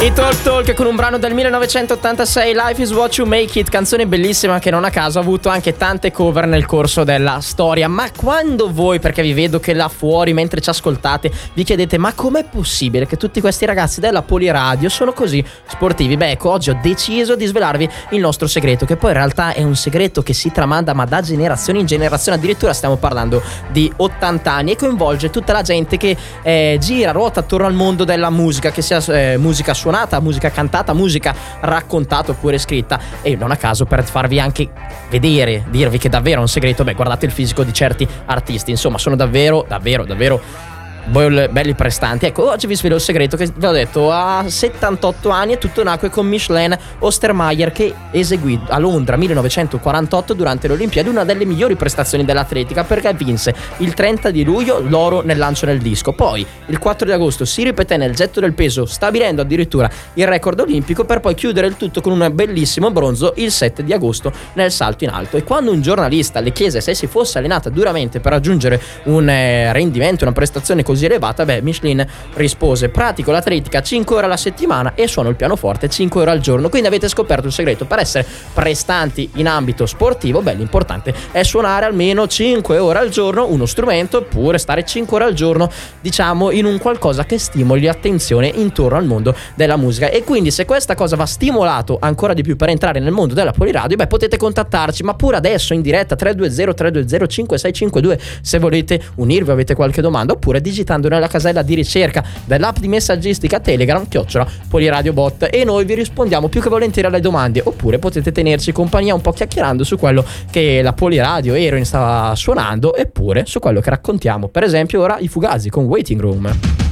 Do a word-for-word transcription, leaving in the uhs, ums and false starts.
I Talk Talk con un brano del millenovecentottantasei, Life is What You Make It, canzone bellissima che non a caso ha avuto anche tante cover nel corso della storia. Ma quando voi, perché vi vedo che là fuori mentre ci ascoltate, vi chiedete ma com'è possibile che tutti questi ragazzi della Poliradio sono così sportivi? Beh, ecco, oggi ho deciso di svelarvi il nostro segreto, che poi in realtà è un segreto che si tramanda ma da generazione in generazione, addirittura stiamo parlando di ottanta anni, e coinvolge tutta la gente che eh, gira, ruota attorno al mondo della musica, che sia eh, musica suonata, musica cantata, musica raccontata oppure scritta. E non a caso, per farvi anche vedere, dirvi che davvero è un segreto, beh, guardate il fisico di certi artisti, insomma sono davvero davvero davvero belli prestanti. Ecco, oggi vi svelo il segreto che vi ho detto. A settantotto anni e tutto nacque con Micheline Ostermayer, che eseguì a Londra millenovecentoquarantotto durante le Olimpiadi una delle migliori prestazioni dell'atletica, perché vinse il trenta di luglio l'oro nel lancio nel disco. Poi il quattro di agosto si ripeté nel getto del peso, stabilendo addirittura il record olimpico, per poi chiudere il tutto con un bellissimo bronzo il sette di agosto nel salto in alto. E quando un giornalista le chiese se si fosse allenata duramente per raggiungere un eh, rendimento, una prestazione così così elevata, beh, Micheline rispose: pratico l'atletica cinque ore alla settimana e suono il pianoforte cinque ore al giorno. Quindi avete scoperto il segreto per essere prestanti in ambito sportivo. Beh, l'importante è suonare almeno cinque ore al giorno uno strumento, oppure stare cinque ore al giorno, diciamo, in un qualcosa che stimoli l'attenzione intorno al mondo della musica. E quindi, se questa cosa va stimolato ancora di più per entrare nel mondo della Poliradio, beh, potete contattarci, ma pure adesso in diretta tre due zero tre due zero cinque sei cinque due se volete unirvi, avete qualche domanda, oppure digitando nella casella di ricerca dell'app di messaggistica Telegram chiocciola Poliradio Bot, e noi vi rispondiamo più che volentieri alle domande. Oppure potete tenerci compagnia un po' chiacchierando su quello che la Poliradio Eroin stava suonando, eppure su quello che raccontiamo, per esempio ora i Fugazi con Waiting Room.